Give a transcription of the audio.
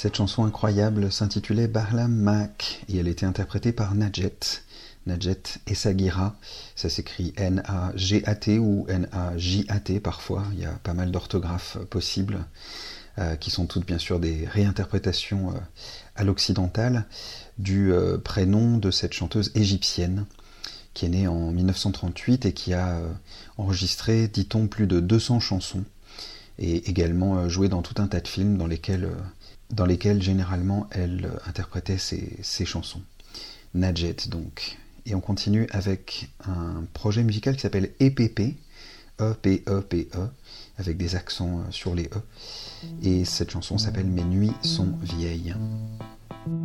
Cette chanson incroyable s'intitulait Barlam Mac et elle était interprétée par Najet Essagira. Ça s'écrit N-A-G-A-T ou N-A-J-A-T parfois. Il y a pas mal d'orthographes possibles qui sont toutes bien sûr des réinterprétations à l'occidentale du prénom de cette chanteuse égyptienne qui est née en 1938 et qui a enregistré, dit-on, plus de 200 chansons et également joué dans tout un tas de films dans lesquels généralement elle interprétait ses chansons. Najet donc. Et on continue avec un projet musical qui s'appelle EPP, E-P-E-P-E, avec des accents sur les E. Et cette chanson s'appelle Mes nuits sont vieilles.